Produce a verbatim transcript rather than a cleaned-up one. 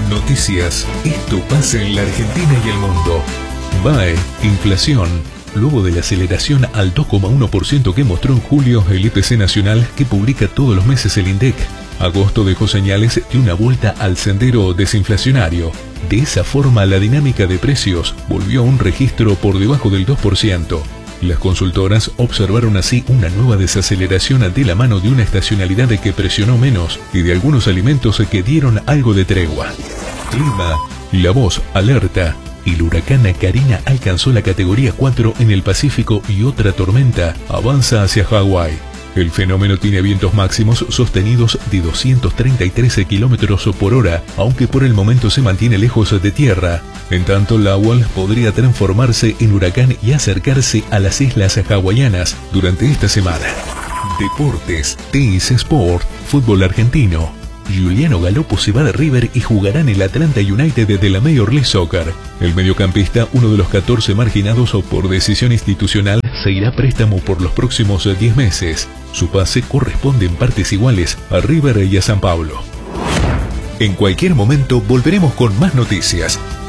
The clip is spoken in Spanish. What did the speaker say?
Noticias. Esto pasa en la Argentina y el mundo. B A E, inflación. Luego de la aceleración al dos coma uno por ciento que mostró en julio el I P C nacional que publica todos los meses el INDEC, agosto dejó señales de una vuelta al sendero desinflacionario. De esa forma, la dinámica de precios volvió a un registro por debajo del dos por ciento. Las consultoras observaron así una nueva desaceleración de la mano de una estacionalidad que presionó menos y de algunos alimentos que dieron algo de tregua. Clima. La voz alerta. El huracán Karina alcanzó la categoría cuatro en el Pacífico y otra tormenta avanza hacia Hawái. El fenómeno tiene vientos máximos sostenidos de doscientos treinta y tres kilómetros por hora, aunque por el momento se mantiene lejos de tierra. En tanto, Lawal podría transformarse en huracán y acercarse a las islas hawaianas durante esta semana. Deportes, Teis Sport, fútbol argentino. Giuliano Galopo se va de River y jugará en el Atlanta United de la Major League Soccer. El mediocampista, uno de los catorce marginados por decisión institucional, se irá a préstamo por los próximos diez meses. Su pase corresponde en partes iguales a River y a San Pablo. En cualquier momento volveremos con más noticias.